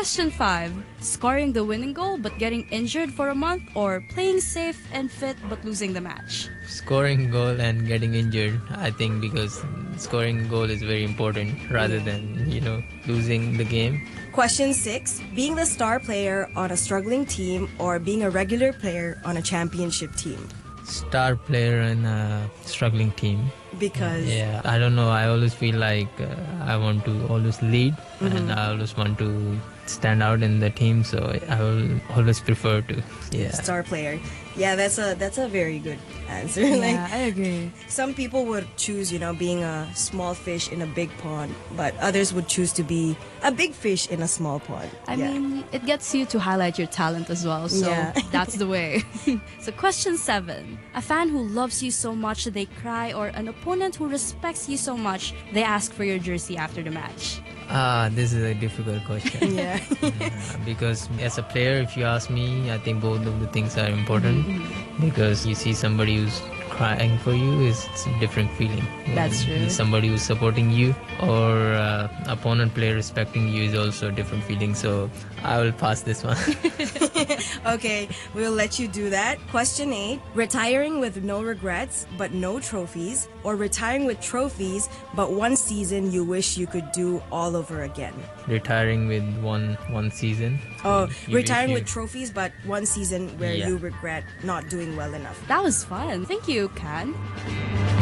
Question 5. Scoring the winning goal but getting injured for a month, or playing safe and fit but losing the match? Scoring goal and getting injured, I think, because scoring goal is very important rather than, losing the game. Question 6. Being the star player on a struggling team or being a regular player on a championship team? Star player in a struggling team. Because? Yeah, I don't know. I always feel like I want to always lead and I always want to stand out in the team, so I will always prefer to. Yeah. Star player. Yeah, that's a very good answer. Yeah, I agree. Some people would choose, being a small fish in a big pond, but others would choose to be a big fish in a small pond. I mean, it gets you to highlight your talent as well, so that's the way. So question 7. A fan who loves you so much they cry, or an opponent who respects you so much they ask for your jersey after the match? This is a difficult question. Yeah. Because as a player, if you ask me, I think both of the things are important. Because you see somebody who's crying for you, it's a different feeling. That's true. Somebody who's supporting you or opponent player respecting you is also a different feeling. So I will pass this one. Okay, we'll let you do that. Question 8. Retiring with no regrets but no trophies, or retiring with trophies but one season you wish you could do all over again? Retiring with one season. Oh, You retiring wish with trophies but one season where Yeah. you regret not doing well enough. That was fun. Thank you, Kan.